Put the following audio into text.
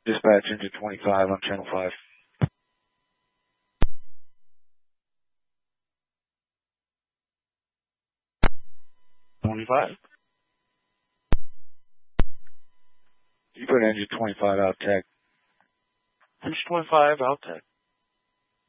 Dispatch engine 25 on channel 5. 25. You put engine 25 out tech. Engine 25 out tech.